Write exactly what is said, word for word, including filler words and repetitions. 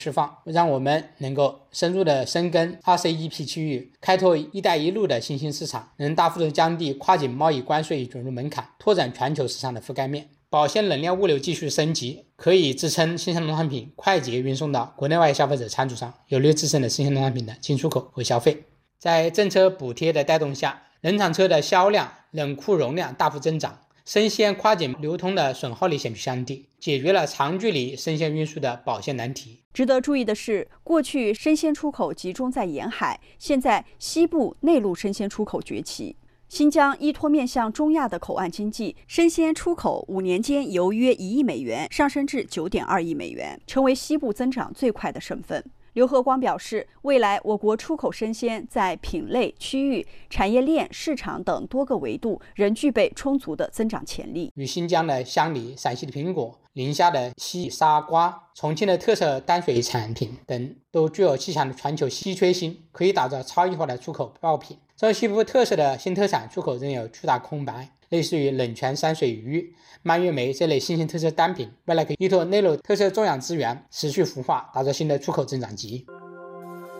释放，让我们能够深入的深耕 R C E P 区域，开拓一带一路的新兴市场，能大幅度降低跨境贸易关税准入门槛，拓展全球市场的覆盖面。保鲜能量物流技术升级，可以支撑新鲜农产品快捷运送到国内外消费者餐桌上，有利支撑的新鲜农产品的进出口和消费。在政策补贴的带动下，冷藏车的销量、冷库容量大幅增长，生鲜跨境流通的损耗率显著降低，解决了长距离生鲜运输的保鲜难题。 值得注意的是，过去生鲜出口集中在沿海，现在西部内陆生鲜出口崛起。新疆依托面向中亚的口岸经济，生鲜出口五年间由约一亿美元上升至九点二亿美元，成为西部增长最快的省份。刘和光表示，未来我国出口生鲜在品类、区域、产业链、市场等多个维度仍具备充足的增长潜力。 与新疆的香梨、陕西的苹果、宁夏的西沙瓜、重庆的特色淡水产品等都具有极强的全球稀缺性，可以打造超异化的出口爆品。这西部特色的新特产出口仍有巨大空白，类似于冷泉山水鱼、蔓越莓这类新型特色单品，未来可以依托内陆特色种养资源持续孵化，打造新的出口增长极。